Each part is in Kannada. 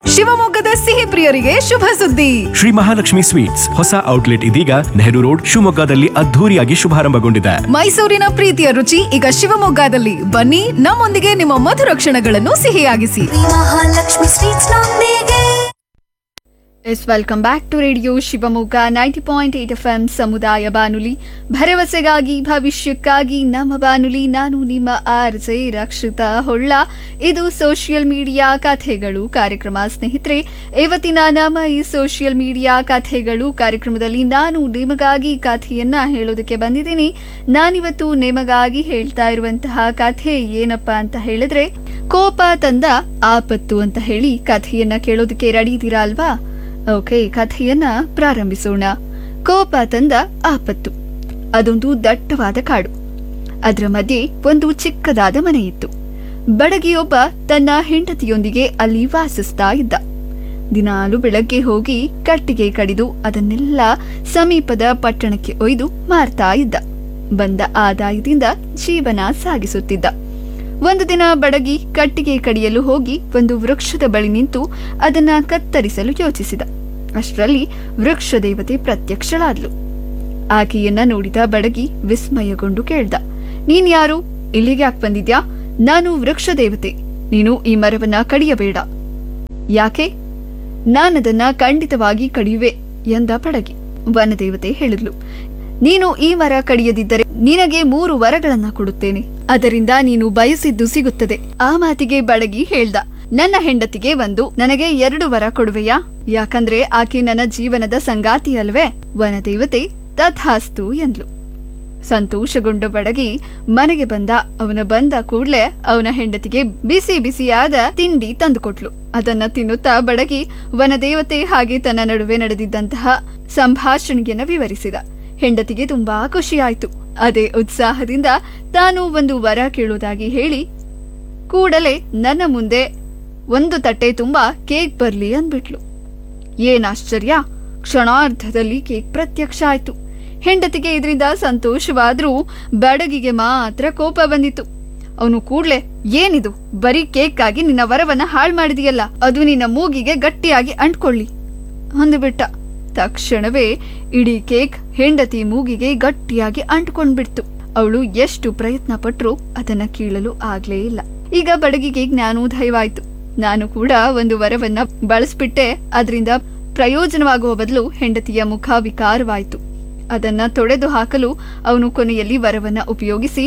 ಶಿವಮೊಗ್ಗದ ಸಿಹಿ ಪ್ರಿಯರಿಗೆ ಶುಭ ಸುದ್ದಿ. ಶ್ರೀ ಮಹಾಲಕ್ಷ್ಮಿ ಸ್ವೀಟ್ಸ್ ಹೊಸ ಔಟ್ಲೆಟ್ ಇದೀಗ ನೆಹರು ರೋಡ್ ಶಿವಮೊಗ್ಗದಲ್ಲಿ ಅದ್ಧೂರಿಯಾಗಿ ಶುಭಾರಂಭಗೊಂಡಿದೆ. ಮೈಸೂರಿನ ಪ್ರೀತಿಯ ರುಚಿ ಈಗ ಶಿವಮೊಗ್ಗದಲ್ಲಿ. ಬನ್ನಿ, ನಮ್ಮೊಂದಿಗೆ ನಿಮ್ಮ ಮಧುರ ಕ್ಷಣಗಳನ್ನು ಸಿಹಿಯಾಗಿಸಿ. ಮಹಾಲಕ್ಷ್ಮಿ ಸ್ವೀಟ್ಸ್ ನೊಂದಿಗೆ. Welcome back to radio Shivamogga 90.8 FM ಸಮುದಾಯ ಬಾನುಲಿ, ಭರವಸೆಗಾಗಿ ಭವಿಷ್ಯಕ್ಕಾಗಿ ನಮ್ಮ ಬಾನುಲಿ. ನಾನು ನಿಮ್ಮ ಆರ್ಜೆ ರಕ್ಷಿತಾ ಹೊಳ್ಳ. ಇದು ಸೋಷಿಯಲ್ ಮೀಡಿಯಾ ಕಥೆಗಳು ಕಾರ್ಯಕ್ರಮ. ಸ್ನೇಹಿತರೆ, ಇವತ್ತಿನ ನಮ್ಮ ಈ ಸೋಷಿಯಲ್ ಮೀಡಿಯಾ ಕಥೆಗಳು ಕಾರ್ಯಕ್ರಮದಲ್ಲಿ ನಾನು ನಿಮಗಾಗಿ ಕಥೆಯನ್ನ ಹೇಳೋದಕ್ಕೆ ಬಂದಿದ್ದೀನಿ. ನಾನಿವತ್ತು ನಿಮಗಾಗಿ ಹೇಳ್ತಾ ಇರುವಂತಹ ಕಥೆ ಏನಪ್ಪಾ ಅಂತ ಹೇಳಿದ್ರೆ, ಕೋಪ ತಂದ ಆಪತ್ತು ಅಂತ ಹೇಳಿ ಕಥೆಯನ್ನ ಕೇಳೋದಕ್ಕೆ ರೆಡಿ ಇದ್ದೀರಾ ಅಲ್ವಾ? ಓಕೆ, ಕಥೆಯನ್ನ ಪ್ರಾರಂಭಿಸೋಣ. ಕೋಪ ತಂದ ಆಪತ್ತು. ಅದೊಂದು ದಟ್ಟವಾದ ಕಾಡು. ಅದರ ಮಧ್ಯೆ ಒಂದು ಚಿಕ್ಕದಾದ ಮನೆ ಇತ್ತು. ಬಡಗಿಯೊಬ್ಬ ತನ್ನ ಹೆಂಡತಿಯೊಂದಿಗೆ ಅಲ್ಲಿ ವಾಸಿಸ್ತಾ ಇದ್ದ. ದಿನಾಲು ಬೆಳಗ್ಗೆ ಹೋಗಿ ಕಟ್ಟಿಗೆ ಕಡಿದು ಅದನ್ನೆಲ್ಲ ಸಮೀಪದ ಪಟ್ಟಣಕ್ಕೆ ಒಯ್ದು ಮಾರ್ತಾ ಇದ್ದ. ಬಂದ ಆದಾಯದಿಂದ ಜೀವನ ಸಾಗಿಸುತ್ತಿದ್ದ. ಒಂದು ದಿನ ಬಡಗಿ ಕಟ್ಟಿಗೆ ಕಡಿಯಲು ಹೋಗಿ ಒಂದು ವೃಕ್ಷದ ಬಳಿ ನಿಂತು ಅದನ್ನ ಕತ್ತರಿಸಲು ಯೋಚಿಸಿದ. ಅಷ್ಟರಲ್ಲಿ ವೃಕ್ಷ ದೇವತೆ ಪ್ರತ್ಯಕ್ಷಳಾದ್ಲು. ಆಕೆಯನ್ನ ನೋಡಿದ ಬಡಗಿ ವಿಸ್ಮಯಗೊಂಡು ಕೇಳ್ದ, ನೀನ್ ಯಾರು? ಇಲ್ಲಿಗೆ ಯಾಕೆ ಬಂದಿದ್ಯಾ? ನಾನು ವೃಕ್ಷ ದೇವತೆ. ನೀನು ಈ ಮರವನ್ನ ಕಡಿಯಬೇಡ. ಯಾಕೆ? ನಾನದನ್ನ ಖಂಡಿತವಾಗಿ ಕಡಿಯುವೆ ಎಂದ ಬಡಗಿ. ವನದೇವತೆ ಹೇಳಿದ್ಲು, ನೀನು ಈ ಮರ ಕಡಿಯದಿದ್ದರೆ ನಿನಗೆ 3 ವರಗಳನ್ನ ಕೊಡುತ್ತೇನೆ. ಅದರಿಂದ ನೀನು ಬಯಸಿದ್ದು ಸಿಗುತ್ತದೆ. ಆ ಮಾತಿಗೆ ಬಡಗಿ ಹೇಳ್ದ, ನನ್ನ ಹೆಂಡತಿಗೆ 1, ನನಗೆ 2 ವರ ಕೊಡುವೆಯಾ? ಯಾಕಂದ್ರೆ ಆಕೆ ನನ್ನ ಜೀವನದ ಸಂಗಾತಿ ಅಲ್ವೇ? ವನದೇವತೆ ತಥಾಸ್ತು ಎಂದ್ಲು. ಸಂತೋಷಗೊಂಡ ಬಡಗಿ ಮನೆಗೆ ಬಂದ. ಅವನ ಬಂದ ಕೂಡ್ಲೆ ಅವನ ಹೆಂಡತಿಗೆ ಬಿಸಿ ಬಿಸಿಯಾದ ತಿಂಡಿ ತಂದುಕೊಟ್ಲು. ಅದನ್ನ ತಿನ್ನುತ್ತಾ ಬಡಗಿ ವನದೇವತೆ ಹಾಗೆ ತನ್ನ ನಡುವೆ ನಡೆದಿದ್ದಂತಹ ಸಂಭಾಷಣೆಯನ್ನ ವಿವರಿಸಿದ. ಹೆಂಡತಿಗೆ ತುಂಬಾ ಖುಷಿಯಾಯ್ತು. ಅದೇ ಉತ್ಸಾಹದಿಂದ ತಾನು 1 ವರ ಕೇಳುವುದಾಗಿ ಹೇಳಿ ಕೂಡಲೇ ನನ್ನ ಮುಂದೆ 1 ತಟ್ಟೆ ತುಂಬಾ ಕೇಕ್ ಬರ್ಲಿ ಅಂದ್ಬಿಟ್ಲು. ಏನಾಶ್ಚರ್ಯ! ಕ್ಷಣಾರ್ಧದಲ್ಲಿ ಕೇಕ್ ಪ್ರತ್ಯಕ್ಷ ಆಯ್ತು. ಹೆಂಡತಿಗೆ ಇದರಿಂದ ಸಂತೋಷವಾದ್ರೂ ಬಡಗಿಗೆ ಮಾತ್ರ ಕೋಪ ಬಂದಿತ್ತು. ಅವನು ಕೂಡ್ಲೆ, ಏನಿದು? ಬರೀ ಕೇಕ್ ಆಗಿ ನಿನ್ನ ವರವನ್ನ ಹಾಳು ಮಾಡಿದೆಯಲ್ಲ, ಅದು ನಿನ್ನ ಮೂಗಿಗೆ ಗಟ್ಟಿಯಾಗಿ ಅಂಟ್ಕೊಳ್ಳಿ ಅಂದುಬಿಟ್ಟ. ತಕ್ಷಣವೇ ಇಡೀ ಕೇಕ್ ಹೆಂಡತಿ ಮೂಗಿಗೆ ಗಟ್ಟಿಯಾಗಿ ಅಂಟ್ಕೊಂಡ್ಬಿಡ್ತು. ಅವಳು ಎಷ್ಟು ಪ್ರಯತ್ನ ಪಟ್ರೂ ಅದನ್ನ ಕೀಳಲು ಆಗ್ಲೇ ಇಲ್ಲ. ಈಗ ಬಡಗಿಗೆ ಜ್ಞಾನೋದಯವಾಯ್ತು. ನಾನು ಕೂಡ 1 ವರವನ್ನ ಬಳಸ್ಬಿಟ್ಟೆ. ಅದರಿಂದ ಪ್ರಯೋಜನವಾಗುವ ಬದಲು ಹೆಂಡತಿಯ ಮುಖ ವಿಕಾರವಾಯ್ತು. ಅದನ್ನ ತೊಡೆದು ಹಾಕಲು ಅವನು ಕೊನೆಯಲ್ಲಿ ವರವನ್ನ ಉಪಯೋಗಿಸಿ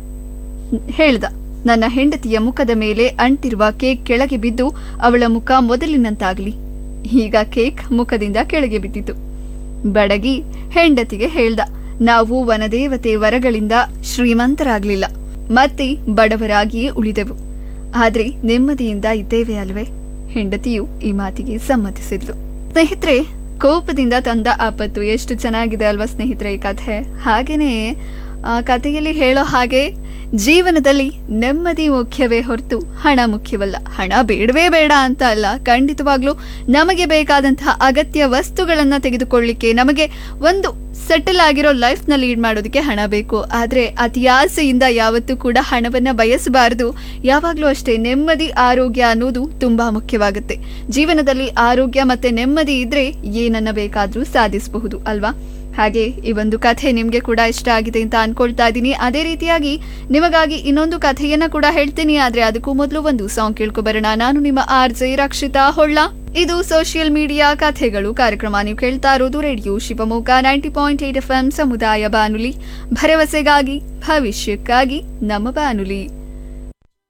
ಹೇಳ್ದ, ನನ್ನ ಹೆಂಡತಿಯ ಮುಖದ ಮೇಲೆ ಅಂಟಿರುವ ಕೇಕ್ ಕೆಳಗೆ ಬಿದ್ದು ಅವಳ ಮುಖ ಮೊದಲಿನಂತಾಗ್ಲಿ. ಈಗ ಕೇಕ್ ಮುಖದಿಂದ ಕೆಳಗೆ ಬಿದ್ದಿತು. ಬಡಗಿ ಹೆಂಡತಿಗೆ ಹೇಳ್ದ, ನಾವು ವನದೇವತೆ ವರಗಳಿಂದ ಶ್ರೀಮಂತರಾಗ್ಲಿಲ್ಲ, ಮತ್ತೆ ಬಡವರಾಗಿಯೇ ಉಳಿದೆವು. ಆದ್ರೆ ನೆಮ್ಮದಿಯಿಂದ ಇದ್ದೇವೆ ಅಲ್ವೇ? ಹೆಂಡತಿಯು ಈ ಮಾತಿಗೆ ಸಮ್ಮತಿಸಿದ್ಲು. ಸ್ನೇಹಿತರೆ, ಕೋಪದಿಂದ ತಂದ ಆಪತ್ತು ಎಷ್ಟು ಚೆನ್ನಾಗಿದೆ ಅಲ್ವಾ ಸ್ನೇಹಿತರೆ ಈ ಕಥೆ. ಹಾಗೇನೆ ಕಥೆಯಲ್ಲಿ ಹೇಳೋ ಹಾಗೆ ಜೀವನದಲ್ಲಿ ನೆಮ್ಮದಿ ಮುಖ್ಯವೇ ಹೊರತು ಹಣ ಮುಖ್ಯವಲ್ಲ. ಹಣ ಬೇಡವೇ ಬೇಡ ಅಂತ ಅಲ್ಲ, ಖಂಡಿತವಾಗ್ಲೂ ನಮಗೆ ಬೇಕಾದಂತಹ ಅಗತ್ಯ ವಸ್ತುಗಳನ್ನ ತೆಗೆದುಕೊಳ್ಳಿಕ್ಕೆ, ನಮಗೆ ಒಂದು ಸೆಟಲ್ ಆಗಿರೋ ಲೈಫ್ ನ ಲೀಡ್ ಮಾಡೋದಕ್ಕೆ ಹಣ ಬೇಕು. ಆದ್ರೆ ಅತಿ ಆಸೆಯಿಂದ ಯಾವತ್ತೂ ಕೂಡ ಹಣವನ್ನ ಬಯಸಬಾರದು. ಯಾವಾಗ್ಲೂ ಅಷ್ಟೇ ನೆಮ್ಮದಿ, ಆರೋಗ್ಯ ಅನ್ನೋದು ತುಂಬಾ ಮುಖ್ಯವಾಗುತ್ತೆ. ಜೀವನದಲ್ಲಿ ಆರೋಗ್ಯ ಮತ್ತೆ ನೆಮ್ಮದಿ ಇದ್ರೆ ಏನನ್ನ ಬೇಕಾದ್ರೂ ಸಾಧಿಸಬಹುದು ಅಲ್ವಾ? ಹಾಗೆ ಈ ಒಂದು ಕಥೆ ನಿಮ್ಗೆ ಕೂಡ ಇಷ್ಟ ಆಗಿದೆ ಅಂತ ಅನ್ಕೊಳ್ತಾ ಇದ್ದೀನಿ. ಅದೇ ರೀತಿಯಾಗಿ ನಿಮಗಾಗಿ ಇನ್ನೊಂದು ಕಥೆಯನ್ನ ಕೂಡ ಹೇಳ್ತೀನಿ. ಆದ್ರೆ ಅದಕ್ಕೂ ಮೊದಲು ಒಂದು ಸಾಂಗ್ ಕೇಳ್ಕೊಬರೋಣ. ನಾನು ನಿಮ್ಮ ಆರ್ಜೆ ರಕ್ಷಿತಾ ಹೊಳ್ಳ. ಇದು ಸೋಷಿಯಲ್ ಮೀಡಿಯಾ ಕಥೆಗಳು ಕಾರ್ಯಕ್ರಮ. ನೀವು ಕೇಳ್ತಾ ಇರೋದು ರೇಡಿಯೋ ಶಿವಮೊಗ್ಗ 90.8 FM ಸಮುದಾಯ ಬಾನುಲಿ, ಭರವಸೆಗಾಗಿ ಭವಿಷ್ಯಕ್ಕಾಗಿ ನಮ್ಮ ಬಾನುಲಿ.